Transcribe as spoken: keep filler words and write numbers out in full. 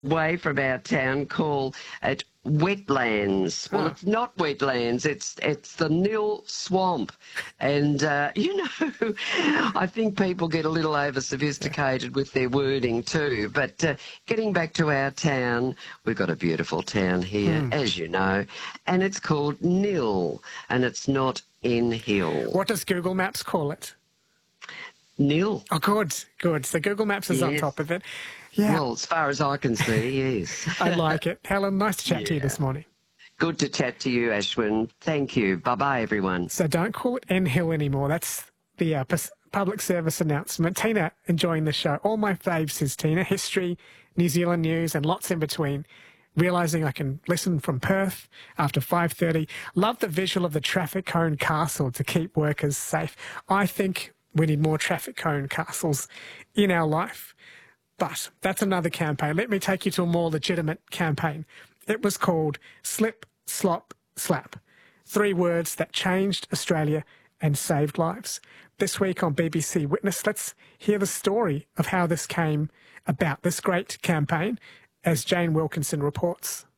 way from our town call it wetlands. Well, Oh. it's not wetlands. It's it's the Nil Swamp, and uh, you know, I think people get a little over sophisticated with their wording too. But uh, getting back to our town, we've got a beautiful town here, Mm. as you know, and it's called Nil, and it's not in Hill. What does Google Maps call it? Nil. Oh, good, good. So Google Maps is on Yes. top of it. Yeah, Well, as far as I can see, yes. I like it. Helen, nice to chat to you Yeah. this morning. Good to chat to you, Ashwin. Thank you. Bye-bye, everyone. So don't call it N Hill anymore. That's the uh, pus- public service announcement. Tina, enjoying the show. All my faves, says Tina. History, New Zealand news, and lots in between. Realising I can listen from Perth after five thirty. Love the visual of the traffic cone castle to keep workers safe. I think we need more traffic cone castles in our life. But that's another campaign. Let me take you to a more legitimate campaign. It was called Slip, Slop, Slap. Three words that changed Australia and saved lives. This week on B B C Witness, let's hear the story of how this came about, this great campaign, as Jane Wilkinson reports.